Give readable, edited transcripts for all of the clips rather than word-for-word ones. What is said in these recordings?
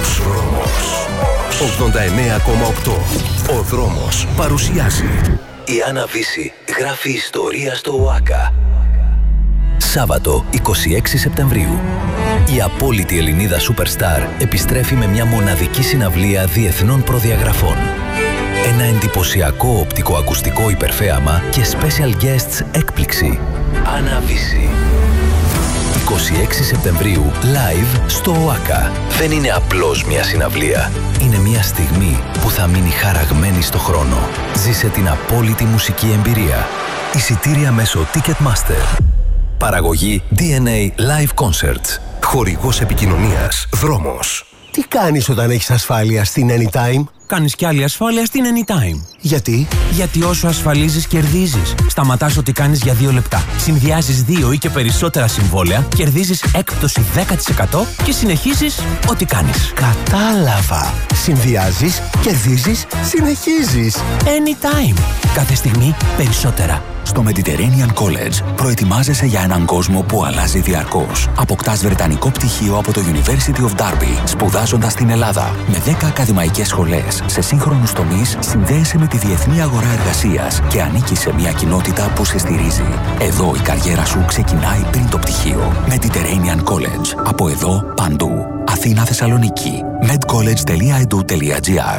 89,8. Ο Δρόμος παρουσιάζει. Η Άννα Βύση γράφει ιστορία στο ΟΑΚΑ. Σάββατο 26 Σεπτεμβρίου. Η απόλυτη Ελληνίδα Superstar επιστρέφει με μια μοναδική συναυλία διεθνών προδιαγραφών. Ένα εντυπωσιακό οπτικοακουστικό υπερθέαμα και special guests έκπληξη. Άννα Βύση. 26 Σεπτεμβρίου, live στο ΟΑΚΑ. Δεν είναι απλώς μια συναυλία. Είναι μια στιγμή που θα μείνει χαραγμένη στο χρόνο. Ζήσε την απόλυτη μουσική εμπειρία. Εισιτήρια μέσω Ticketmaster. Παραγωγή DNA Live Concerts. Χορηγός επικοινωνίας Δρόμος. Τι κάνεις όταν έχεις ασφάλεια στην Anytime? Κάνεις κι άλλη ασφάλεια στην Anytime. Γιατί? Γιατί όσο ασφαλίζεις, κερδίζεις. Σταματάς ό,τι κάνεις για 2 λεπτά. Συνδυάζεις 2 ή και περισσότερα συμβόλαια, κερδίζεις έκπτωση 10% και συνεχίζεις ό,τι κάνεις. Κατάλαβα. Συνδυάζεις, κερδίζεις, συνεχίζεις. Anytime. Κάθε στιγμή περισσότερα. Στο Mediterranean College προετοιμάζεσαι για έναν κόσμο που αλλάζει διαρκώς. Αποκτάς βρετανικό πτυχίο από το University of Derby, σπουδάζοντας στην Ελλάδα. Με 10 ακαδημαϊκές σχολές σε σύγχρονους τομείς, συνδέεσαι με τη διεθνή αγορά εργασίας και ανήκεις σε μια κοινότητα που σε στηρίζει. Εδώ η καριέρα σου ξεκινάει πριν το πτυχίο. Mediterranean College. Από εδώ, παντού. Αθήνα, Θεσσαλονίκη. medcollege.edu.gr.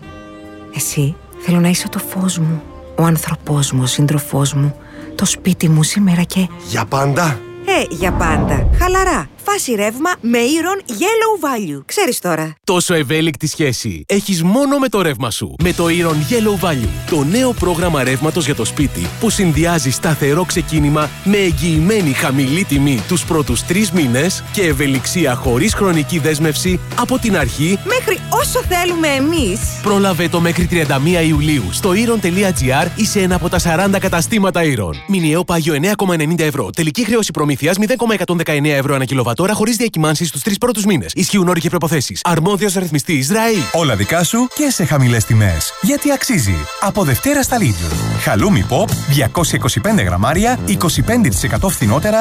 Εσύ, θέλω να είσαι το φως μου. Ο άνθρωπός μου, ο σύντροφός μου, το σπίτι μου σήμερα και... Για πάντα? Για πάντα. Χαλαρά. Φάση ρεύμα με Iron Yellow Value. Ξέρεις τώρα. Τόσο ευέλικτη σχέση έχεις μόνο με το ρεύμα σου. Με το Iron Yellow Value. Το νέο πρόγραμμα ρεύματος για το σπίτι που συνδυάζει σταθερό ξεκίνημα με εγγυημένη χαμηλή τιμή τους πρώτους 3 μήνες και ευελιξία χωρίς χρονική δέσμευση από την αρχή μέχρι όσο θέλουμε εμείς. Πρόλαβε το μέχρι 31 Ιουλίου στο iron.gr ή σε ένα από τα 40 καταστήματα Iron. Μηνιαίο πάγιο 9,90 ευρώ. Τελική χρέωση προμήθειας 0,119 ευρώ ανά κιλοβατόρα χωρίς διακυμάνσεις στους 3 πρώτους μήνες. Ισχύουν όροι και προϋποθέσεις. Αρμόδιος ρυθμιστής ΡΑΗ. Όλα δικά σου και σε χαμηλές τιμές. Γιατί αξίζει. Από Δευτέρα στα Lidl. Χαλούμι Pop 225 γραμμάρια, 25% φθηνότερα,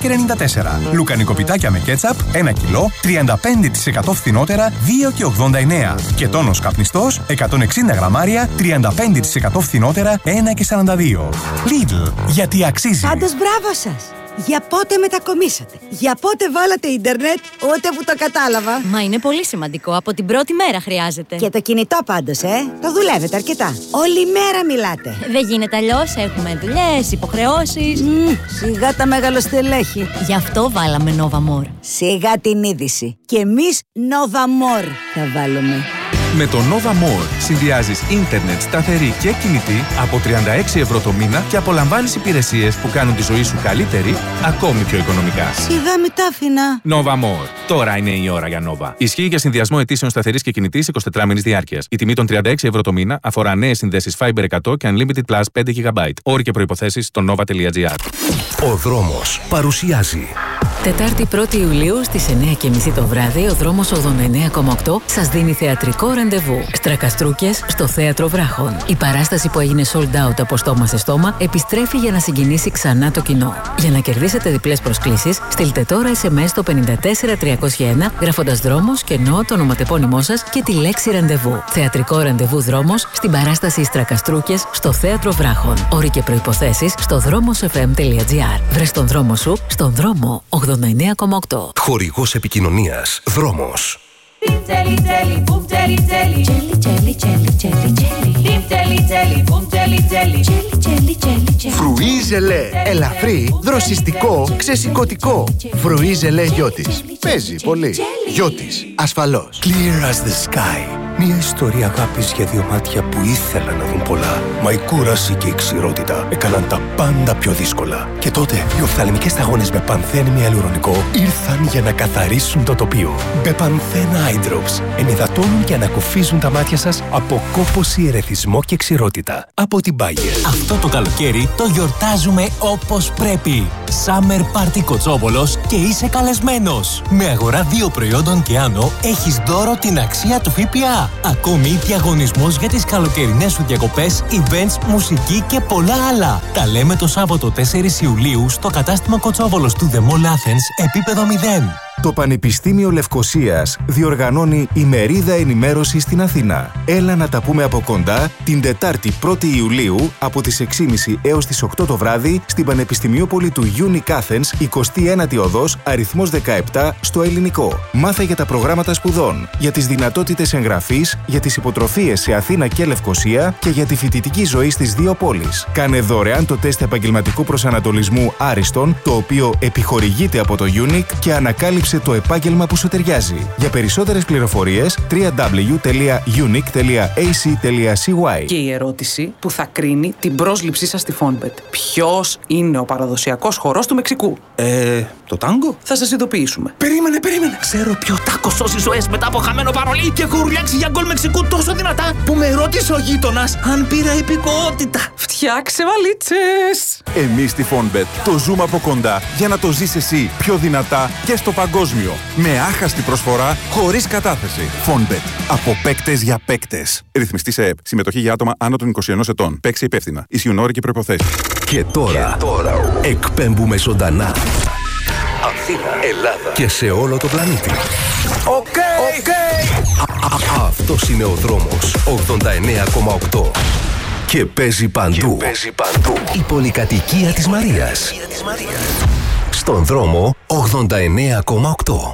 1,94. Λουκανικό πιτάκια με κέτσαπ 1 κιλό, 35% φθηνότερα, 2,89. Και τόνος καπνιστός 160 γραμμάρια, 35% φθηνότερα, 1,42. Lidl. Γιατί αξίζει. Πάντως μπράβο σας. Για πότε μετακομίσατε? Για πότε βάλατε ίντερνετ? Ούτε που το κατάλαβα. Μα είναι πολύ σημαντικό. Από την πρώτη μέρα χρειάζεται. Και το κινητό πάντως, το δουλεύετε αρκετά. Όλη μέρα μιλάτε. Δεν γίνεται αλλιώς. Έχουμε δουλειές, υποχρεώσεις. Σιγά τα μεγαλοστελέχη. Γι' αυτό βάλαμε Nova More. Σιγά την είδηση. Και εμείς Nova More θα βάλουμε. Με το Nova More συνδυάζεις ίντερνετ σταθερή και κινητή από 36 ευρώ το μήνα και απολαμβάνεις υπηρεσίες που κάνουν τη ζωή σου καλύτερη, ακόμη πιο οικονομικά. Σιγά μη τα άφηνα. Nova More. Τώρα είναι η ώρα για Nova. Ισχύει για συνδυασμό αιτήσεων σταθερής και κινητής 24 μήνες διάρκειας. Η τιμή των 36 ευρώ το μήνα αφορά νέες συνδέσεις Fiber 100 και Unlimited Plus 5 GB. Όροι και προϋποθέσεις στο nova.gr. Ο Δρόμος παρουσιάζει. Τετάρτη 1η Ιουλίου στις 9:30 το βράδυ, ο Δρόμος 89,8 σας δίνει θεατρικό ραντεβού. Στρακαστρούκες στο Θέατρο Βράχων. Η παράσταση που έγινε sold out από στόμα σε στόμα επιστρέφει για να συγκινήσει ξανά το κοινό. Για να κερδίσετε διπλές προσκλήσεις, στείλτε τώρα SMS στο 54301 γράφοντας Δρόμος και ενώ το ονοματεπώνυμό σας και τη λέξη ραντεβού. Θεατρικό ραντεβού Δρόμος στην παράσταση Στρακαστρούκες στο Θέατρο Βράχων. Όροι και προϋποθέσεις στο δρόμοσfm.gr. Βρες τον δρόμο σου στον δρόμο 89,8. Χορηγός επικοινωνίας Δρόμος. Φρουί ζελέ. Ελαφρύ, δροσιστικό, ξεσηκωτικό. Φρουί ζελέ Γιώτης. Παίζει πολύ. Γιώτης, ασφαλώς. Clear as the sky. Μια ιστορία αγάπης για 2 μάτια που ήθελαν να δουν πολλά. Μα η κούραση και η ξηρότητα έκαναν τα πάντα πιο δύσκολα. Και τότε οι οφθαλμικές σταγόνες με πανθένη αλουρονικό ήρθαν για να καθαρίσουν το τοπίο. Μπεπανθένα Eye Drops ενυδατώνουν και ανακουφίζουν τα μάτια σας από κόπωση, ερεθισμό και ξηρότητα. Από την Bayer. Αυτό το καλοκαίρι το γιορτάζουμε όπως πρέπει. Summer Party Κοτσόβολος και είσαι καλεσμένος. Με αγορά 2 προϊόντων και άνω έχεις δώρο την αξία του ΦΠΑ. Ακόμη διαγωνισμός για τις καλοκαιρινές σου διακοπές, events, μουσική και πολλά άλλα. Τα λέμε το Σάββατο 4 Ιουλίου στο κατάστημα Κοτσόβολος του The Mall Athens, επίπεδο 0. Το Πανεπιστήμιο Λευκωσίας διοργανώνει ημερίδα ενημέρωσης στην Αθήνα. Έλα να τα πούμε από κοντά την Τετάρτη 1η Ιουλίου από τις 6.30 έως τις 8 το βράδυ στην Πανεπιστημιόπολη του Unic Athens, 29η οδός, αριθμός 17, στο Ελληνικό. Μάθε για τα προγράμματα σπουδών, για τις δυνατότητες εγγραφής, για τις υποτροφίες σε Αθήνα και Λευκωσία και για τη φοιτητική ζωή στις δύο πόλεις. Κάνε δωρεάν το τεστ επαγγελματικού προσανατολισμού Άριστον, το οποίο επιχορηγείται από το Unic, και ανακάλυψε το επάγγελμα που σου ταιριάζει. Για περισσότερες πληροφορίες www.unic.ac.cy. Και η ερώτηση που θα κρίνει την πρόσληψή σας στη Fonbet. Ποιος είναι ο παραδοσιακός χορός του Μεξικού? Το τάγκο? Θα σας ειδοποιήσουμε. Περίμενε. Ξέρω ποιο τάκο σώσει ζωές μετά από χαμένο παρολί και έχω ουρλιάξει για γκολ Μεξικού τόσο δυνατά που με ρώτησε ο γείτονας αν πήρα υπηκότητα. Φτιάξε βαλίτσες! Εμείς στη Fonbet το ζούμε από κοντά για να το ζεις εσύ πιο δυνατά και στο παγκόσμιο. Με άχαστη προσφορά, χωρίς κατάθεση. Fonbet. Από παίκτες για παίκτες. Ρυθμιστή σε ΕΠ. Συμμετοχή για άτομα άνω των 21 ετών. Παίξε υπεύθυνα. Ισχύουν όροι και προϋποθέσεις. Και τώρα εκπέμπουμε ζωντανά. Αθήνα, Ελλάδα και σε όλο το πλανήτη. Οκ. Αυτός είναι ο δρόμος 89,8. Και παίζει παντού. Η πολυκατοικία της Μαρίας. Στον δρόμο 89,8.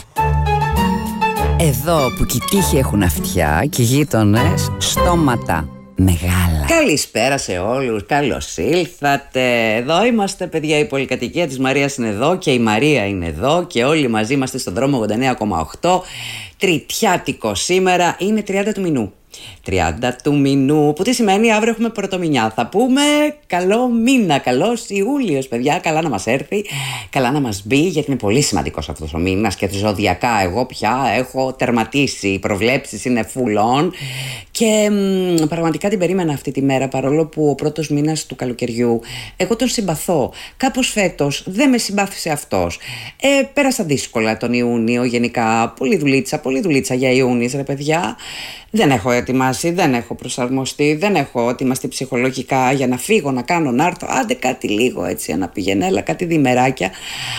Εδώ που και οι τείχοι έχουν αυτιά και οι γείτονες στόματα μεγάλα. Καλησπέρα σε όλους, καλώς ήλθατε. Εδώ είμαστε, παιδιά, η πολυκατοικία της Μαρίας είναι εδώ και η Μαρία είναι εδώ και όλοι μαζί είμαστε στον δρόμο 89,8. Τριτιάτικο σήμερα, είναι 30 του μηνού. 30 του μηνού, που τι σημαίνει αύριο έχουμε πρωτομηνιά. Θα πούμε καλό μήνα, καλός Ιούλιος, παιδιά. Καλά να μας έρθει, καλά να μας μπει, γιατί είναι πολύ σημαντικός αυτός ο μήνας και ζωδιακά εγώ πια έχω τερματίσει. Οι προβλέψεις είναι full on και πραγματικά την περίμενα αυτή τη μέρα, παρόλο που ο πρώτος μήνας του καλοκαιριού εγώ τον συμπαθώ. Κάπως φέτος δεν με συμπάθησε αυτός. Πέρασα δύσκολα τον Ιούνιο, γενικά. Πολύ δουλίτσα για Ιούνις, ρε παιδιά. Δεν έχω ετοιμάσει, δεν έχω προσαρμοστεί, δεν έχω ετοιμαστεί ψυχολογικά για να φύγω, να κάνω, να έρθω. Άντε κάτι λίγο έτσι, ένα πηγενέλα, κάτι διμεράκια.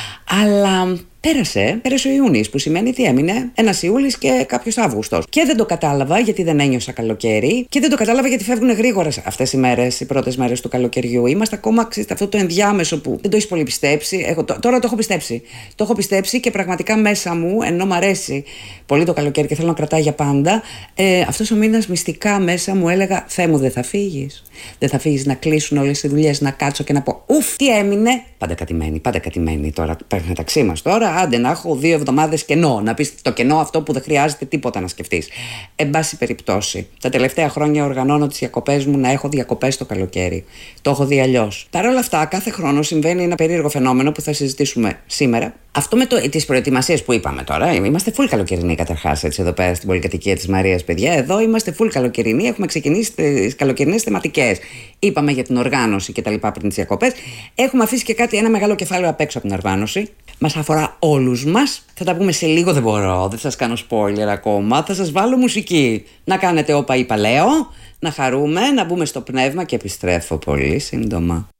Αλλά πέρασε ο Ιούνις, που σημαίνει τι έμεινε ένας Ιούλης και κάποιος Αύγουστος. Και δεν το κατάλαβα γιατί δεν ένιωσα καλοκαίρι και δεν το κατάλαβα γιατί φεύγουν γρήγορα αυτές οι μέρες, οι πρώτες μέρες του καλοκαιριού. Είμαστε ακόμα σε αυτό το ενδιάμεσο που δεν το έχεις πολύ πιστέψει. Τώρα το έχω πιστέψει. Το έχω πιστέψει και πραγματικά μέσα μου, ενώ μου αρέσει πολύ το καλοκαίρι και θέλω να κρατάει για πάντα, αυτός ο μήνας μυστικά μέσα μου έλεγα: Θεέ μου, δεν θα φύγεις. Δεν θα φύγεις να κλείσουν όλες οι δουλειές, να κάτσω και να πω: Ουφ, τι έμεινε. Πάντα κατημένη τώρα. Μεταξύ μας τώρα, άντε να έχω 2 εβδομάδες κενό. Να πεις το κενό αυτό που δεν χρειάζεται τίποτα να σκεφτείς. Εν πάση περιπτώσει, τα τελευταία χρόνια οργανώνω τις διακοπές μου να έχω διακοπές το καλοκαίρι. Το έχω δει αλλιώς. Παρ' όλα αυτά, κάθε χρόνο συμβαίνει ένα περίεργο φαινόμενο που θα συζητήσουμε σήμερα. Αυτό με τις προετοιμασίες που είπαμε τώρα. Είμαστε full καλοκαιρινοί καταρχάς, έτσι, εδώ πέρα στην πολυκατοικία της Μαρίας, παιδιά. Εδώ είμαστε full καλοκαιρινοί. Έχουμε ξεκινήσει τις καλοκαιρινές θεματικές. Είπαμε για την οργάνωση και τα λοιπά πριν τις διακοπές. Έχουμε αφήσει και ένα μεγάλο κεφάλαιο απ' έξω από την οργάνωση. Μας αφορά όλους μας. Θα τα πούμε σε λίγο, δεν μπορώ, δεν σας κάνω spoiler ακόμα. Θα σας βάλω μουσική. Να κάνετε όπα είπα λέω, να χαρούμε, να μπούμε στο πνεύμα και επιστρέφω πολύ σύντομα.